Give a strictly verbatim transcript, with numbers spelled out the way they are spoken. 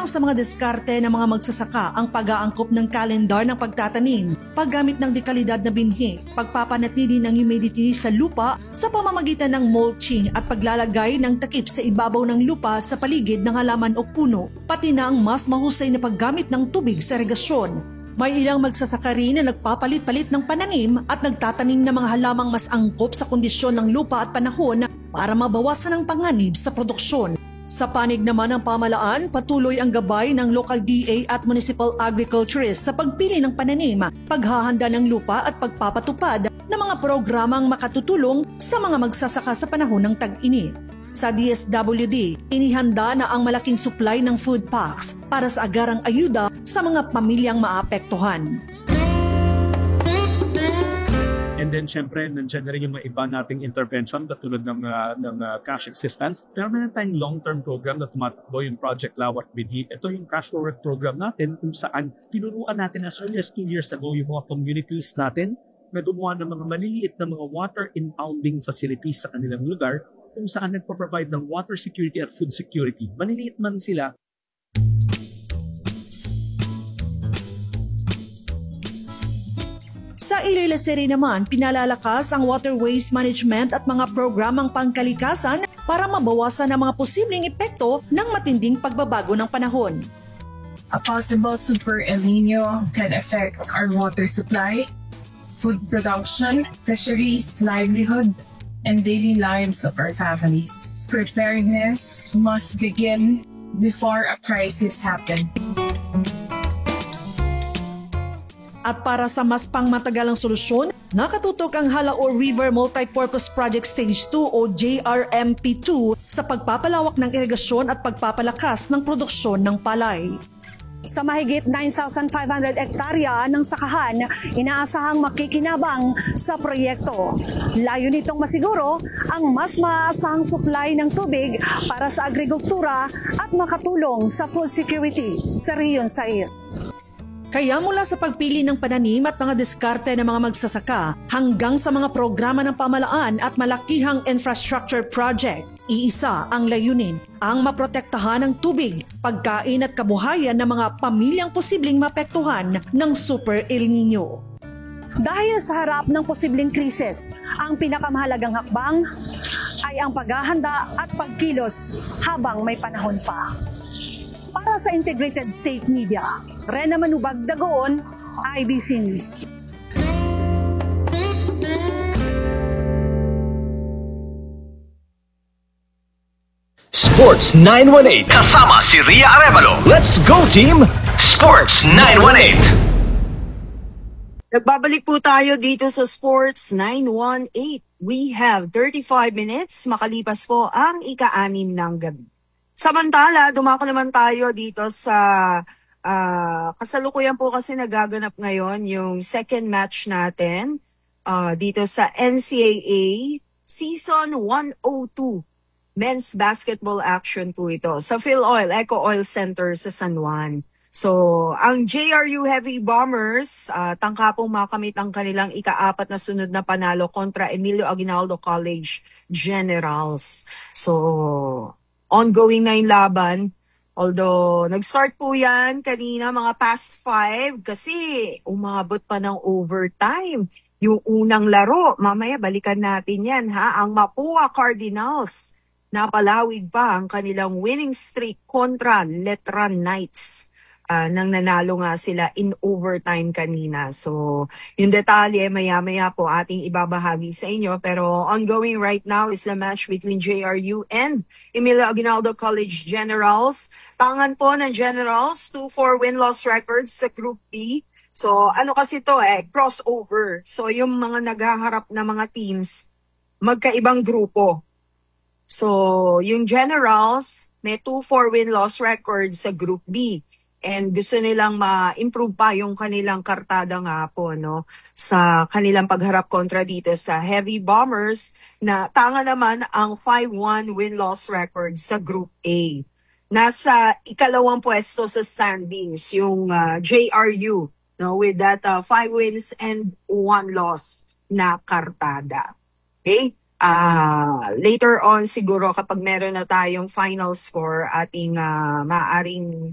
Kabilang sa mga diskarte ng mga magsasaka ang pag-aangkop ng kalendar ng pagtatanim, paggamit ng dekalidad na binhi, pagpapanatili ng humidity sa lupa sa pamamagitan ng mulching at paglalagay ng takip sa ibabaw ng lupa sa paligid ng halaman o puno, pati na ang mas mahusay na paggamit ng tubig sa irigasyon. May ilang magsasaka rin na nagpapalit-palit ng pananim at nagtatanim ng mga halamang mas angkop sa kondisyon ng lupa at panahon para mabawasan ang panganib sa produksyon. Sa panig naman ng pamahalaan, patuloy ang gabay ng local D A at municipal agriculturists sa pagpili ng pananim, paghahanda ng lupa at pagpapatupad ng mga programang makatutulong sa mga magsasaka sa panahon ng tag-init. Sa D S W D, inihanda na ang malaking supply ng food packs para sa agarang ayuda sa mga pamilyang maapektuhan. And then, syempre, nandiyan na rin yung mga iba nating intervention katulad ng, uh, ng uh, cash assistance. Pero meron tayong long-term program na tumatakbo, yung Project Lawat Binhi. Ito yung cash forward program natin kung saan tinuruan natin as early as two years ago yung mga communities natin na gumawa ng mga maliliit na mga water impounding facilities sa kanilang lugar kung saan nagpo-provide ng water security at food security. Maliliit man sila, Sa Iloilo City naman, pinalalakas ang waterways management at mga programang pangkalikasan para mabawasan ang mga posibleng epekto ng matinding pagbabago ng panahon. A possible Super El Nino can affect our water supply, food production, fisheries, livelihood, and daily lives of our families. Preparedness must begin before a crisis happens. At para sa mas pangmatagalang solusyon, nakatutok ang Halaor River Multipurpose Project Stage two o J R M P two sa pagpapalawak ng irigasyon at pagpapalakas ng produksyon ng palay. Sa mahigit nine thousand five hundred hektarya ng sakahan, inaasahang makikinabang sa proyekto. Layo nitong masiguro ang mas maaasahang supply ng tubig para sa agrikultura at makatulong sa food security sa Region six. Kaya mula sa pagpili ng pananim at mga diskarte ng mga magsasaka hanggang sa mga programa ng pamahalaan at malakihang infrastructure project, iisa ang layunin, ang maprotektahan ng tubig, pagkain at kabuhayan ng mga pamilyang posibleng mapektuhan ng Super El Nino. Dahil sa harap ng posibleng krisis, ang pinakamahalagang hakbang ay ang paghahanda at pagkilos habang may panahon pa. Para sa Integrated State Media, Rena Manubag Dagoon, I B C News. Sports nine one eight kasama si Ria Arevalo. Let's go team! Sports nine one eight. Nagbabalik po tayo dito sa Sports nine one eight. We have thirty-five minutes makalipas po ang ika-anim ng gabi. Samantala, dumako naman tayo dito sa uh, kasalukuyan po kasi nagaganap ngayon yung second match natin uh, dito sa N C A A Season one oh two. Men's basketball action po ito sa PhilOil, Eco Oil Center sa San Juan. So, ang J R U Heavy Bombers, uh, tangka pong makamit ang kanilang ika-apat na sunod na panalo kontra Emilio Aguinaldo College Generals. So, ongoing na yung laban. Although, nag-start po yan kanina mga past five kasi umabot pa ng overtime. Yung unang laro, mamaya balikan natin yan ha. Ang Mapua Cardinals, napalawig pa ang kanilang winning streak kontra Letran Knights. Uh, nang nanalo nga sila in overtime kanina. So, yung detalye, maya-maya po ating ibabahagi sa inyo. Pero ongoing right now is the match between J R U and Emilio Aguinaldo College Generals. Tangan po ng Generals, two four win-loss records sa Group B. So, ano kasi to eh, crossover. So, yung mga naghaharap na mga teams, magkaibang grupo. So, yung Generals, may two four win-loss records sa Group B. And gusto nilang ma-improve pa yung kanilang kartada nga po, no? Sa kanilang pagharap kontra dito sa Heavy Bombers na tanga naman ang five one win-loss record sa Group A. Nasa ikalawang pwesto sa standings yung uh, J R U, no? With that uh, five wins and one loss na kartada. Okay? Uh, later on siguro kapag meron na tayong final score, ating uh, maaring